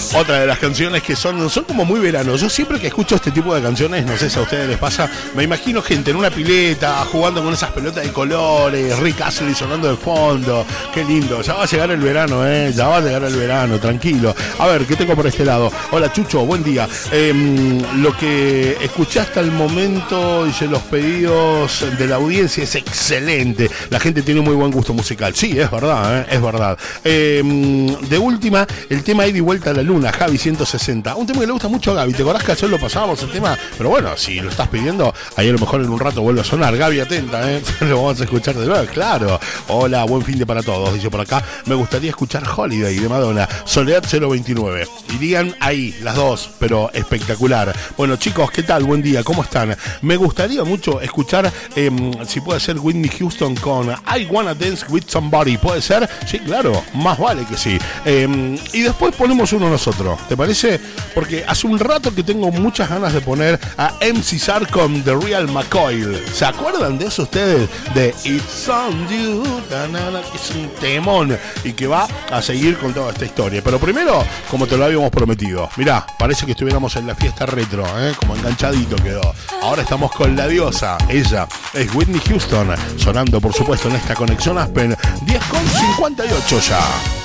Otra de las canciones que son como muy verano. Yo siempre que escucho este tipo de canciones, no sé si a ustedes les pasa, me imagino gente en una pileta, jugando con esas pelotas de colores, Rick Astley sonando de fondo. Qué lindo, ya va a llegar el verano, ya va a llegar el verano, tranquilo. A ver, ¿qué tengo por este lado? Hola Chucho, buen día. Lo que escuché hasta el momento, dice, los pedidos de la audiencia es excelente. La gente tiene muy buen gusto musical. Sí, es verdad, es verdad. De última, el tema Ida y Vuelta a la Luna, Javi 160. Un tema que le gusta mucho a Gaby. ¿Te acordás que ayer lo pasábamos el tema? Pero bueno, si lo estás pidiendo, ahí a lo mejor en un rato vuelve a sonar. Gaby, atenta, lo vamos a escuchar de nuevo, claro. Hola, buen fin de para todos. Dice por acá, me gustaría escuchar Holiday de Madonna, Soledad 029. Irían ahí, las dos, pero espectacular. Bueno, chicos, ¿qué tal? Buen día, ¿cómo están? Me gustaría mucho escuchar, si puede ser Whitney Houston con I Wanna Dance With Somebody. ¿Puede ser? Sí, claro, más vale que sí. Y después ponemos uno nosotros, ¿te parece? Porque hace un rato que tengo muchas ganas de poner a MC Sar con The Real McCoy. ¿Se acuerdan de eso ustedes? De It's On You, es un temón y que va a seguir con toda esta historia. Pero primero, como te lo habíamos prometido, mirá, parece que estuviéramos en la fiesta retro, como enganchadito quedó. Ahora estamos con la diosa, ella es Whitney Houston, sonando por supuesto en esta conexión Aspen 10:58 ya.